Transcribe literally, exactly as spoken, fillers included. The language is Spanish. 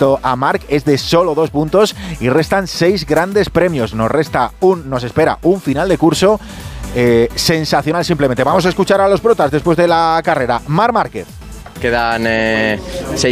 Esto a Marc es de solo dos puntos y restan seis grandes premios. Nos resta un, nos espera un final de curso eh, sensacional simplemente. Vamos a escuchar a los protas después de la carrera. Marc Márquez. Quedan eh, seis